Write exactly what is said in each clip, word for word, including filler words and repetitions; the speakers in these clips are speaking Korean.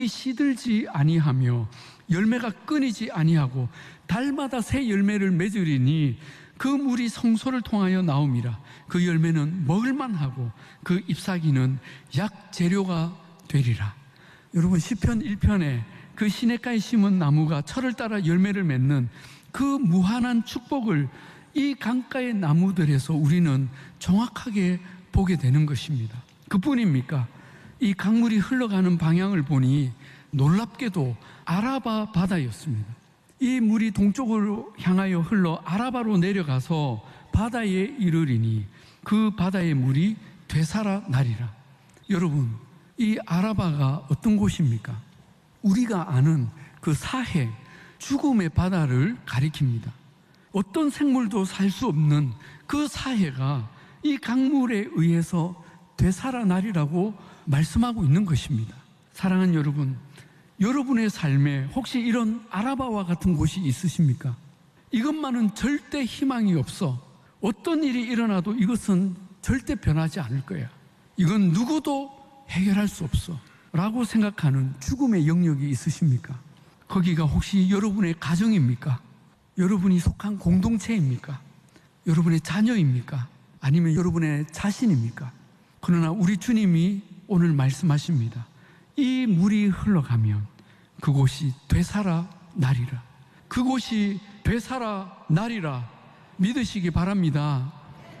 시들지 아니하며 열매가 끊이지 아니하고 달마다 새 열매를 맺으리니 그 물이 성소를 통하여 나옴이라. 그 열매는 먹을만하고 그 잎사귀는 약 재료가 되리라. 여러분, 시편 일 편에 그 시냇가에 심은 나무가 철을 따라 열매를 맺는 그 무한한 축복을 이 강가의 나무들에서 우리는 정확하게 보게 되는 것입니다. 그뿐입니까? 이 강물이 흘러가는 방향을 보니 놀랍게도 아라바 바다였습니다. 이 물이 동쪽으로 향하여 흘러 아라바로 내려가서 바다에 이르리니 그 바다의 물이 되살아 나리라. 여러분, 이 아라바가 어떤 곳입니까? 우리가 아는 그 사해, 죽음의 바다를 가리킵니다. 어떤 생물도 살 수 없는 그 사해가 이 강물에 의해서 되살아나리라고 말씀하고 있는 것입니다. 사랑하는 여러분, 여러분의 삶에 혹시 이런 아라바와 같은 곳이 있으십니까? 이것만은 절대 희망이 없어. 어떤 일이 일어나도 이것은 절대 변하지 않을 거야. 이건 누구도 해결할 수 없어 라고 생각하는 죽음의 영역이 있으십니까? 거기가 혹시 여러분의 가정입니까? 여러분이 속한 공동체입니까? 여러분의 자녀입니까? 아니면 여러분의 자신입니까? 그러나 우리 주님이 오늘 말씀하십니다. 이 물이 흘러가면 그곳이 되살아 나리라. 그곳이 되살아 나리라 믿으시기 바랍니다.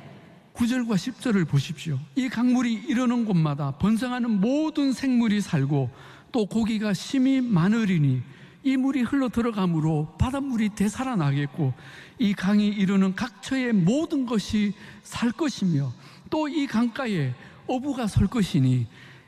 구 절과 십 절을 보십시오. 이 강물이 이르는 곳마다 번성하는 모든 생물이 살고 또 고기가 심히 많으리니 이 물이 흘러 들어가므로 바닷물이 되살아나겠고 이 강이 이르는 각처의 모든 것이 살 것이며 또 이 강가에 어부가 설 것이니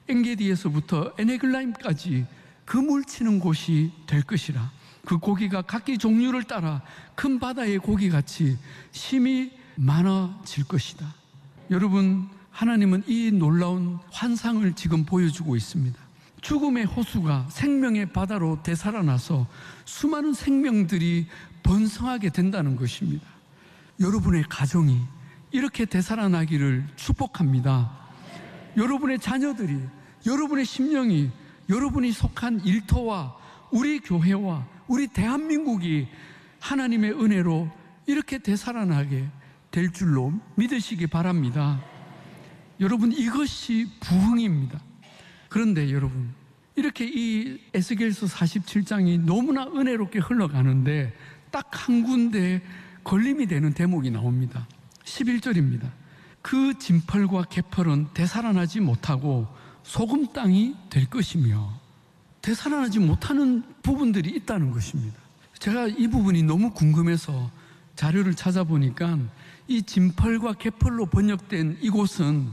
엔게디에서부터 에네글라임까지 그물치는 곳이 될 것이라. 그 고기가 각기 종류를 따라 큰 바다의 고기같이 심히 많아질 것이다. 여러분, 하나님은 이 놀라운 환상을 지금 보여주고 있습니다. 죽음의 호수가 생명의 바다로 되살아나서 수많은 생명들이 번성하게 된다는 것입니다. 여러분의 가정이 이렇게 되살아나기를 축복합니다. 여러분의 자녀들이, 여러분의 심령이, 여러분이 속한 일터와 우리 교회와 우리 대한민국이 하나님의 은혜로 이렇게 되살아나게 될 줄로 믿으시기 바랍니다. 여러분, 이것이 부흥입니다. 그런데 여러분, 이렇게 이 에스겔서 사십칠 장이 너무나 은혜롭게 흘러가는데 딱 한 군데 걸림이 되는 대목이 나옵니다. 십일 절입니다. 그 진펄과 개펄은 되살아나지 못하고 소금 땅이 될 것이며, 되살아나지 못하는 부분들이 있다는 것입니다. 제가 이 부분이 너무 궁금해서 자료를 찾아보니까 이 진펄과 개펄로 번역된 이곳은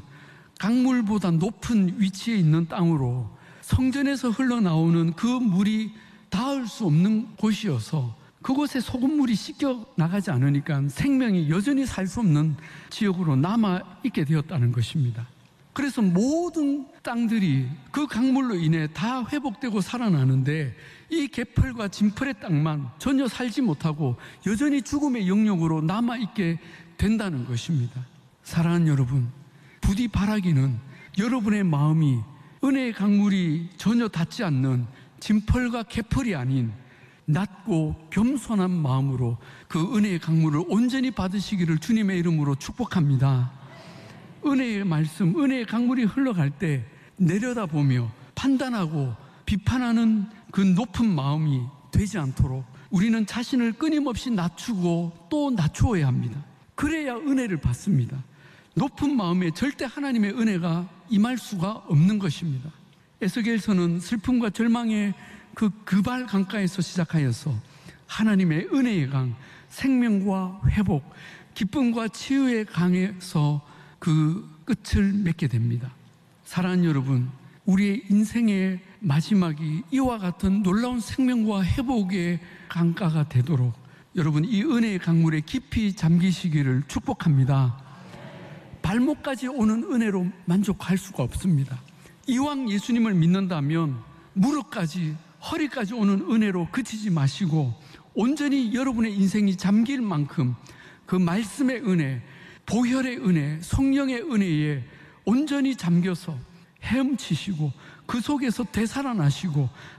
강물보다 높은 위치에 있는 땅으로 성전에서 흘러나오는 그 물이 닿을 수 없는 곳이어서 그곳에 소금물이 씻겨 나가지 않으니까 생명이 여전히 살 수 없는 지역으로 남아있게 되었다는 것입니다. 그래서 모든 땅들이 그 강물로 인해 다 회복되고 살아나는데 이 개펄과 진펄의 땅만 전혀 살지 못하고 여전히 죽음의 영역으로 남아있게 된다는 것입니다. 사랑하는 여러분, 부디 바라기는 여러분의 마음이 은혜의 강물이 전혀 닿지 않는 진펄과 개펄이 아닌 낮고 겸손한 마음으로 그 은혜의 강물을 온전히 받으시기를 주님의 이름으로 축복합니다. 은혜의 말씀, 은혜의 강물이 흘러갈 때 내려다보며 판단하고 비판하는 그 높은 마음이 되지 않도록 우리는 자신을 끊임없이 낮추고 또 낮추어야 합니다. 그래야 은혜를 받습니다. 높은 마음에 절대 하나님의 은혜가 임할 수가 없는 것입니다. 에스겔서는 슬픔과 절망의 그 그발 강가에서 시작하여서 하나님의 은혜의 강, 생명과 회복, 기쁨과 치유의 강에서 그 끝을 맺게 됩니다. 사랑하는 여러분, 우리의 인생의 마지막이 이와 같은 놀라운 생명과 회복의 강가가 되도록 여러분 이 은혜의 강물에 깊이 잠기시기를 축복합니다. 발목까지 오는 은혜로 만족할 수가 없습니다. 이왕 예수님을 믿는다면 무릎까지, 허리까지 오는 은혜로 그치지 마시고 온전히 여러분의 인생이 잠길 만큼 그 말씀의 은혜, 보혈의 은혜, 성령의 은혜에 온전히 잠겨서 헤엄치시고 그 속에서 되살아나시고